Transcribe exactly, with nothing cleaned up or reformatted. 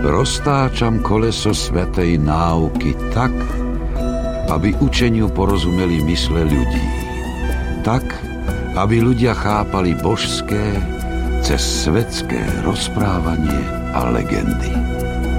Roztáčam koleso svätej náuky tak, aby učeniu porozumeli mysle ľudí. Tak, aby ľudia chápali božské cez svetské rozprávanie a legendy.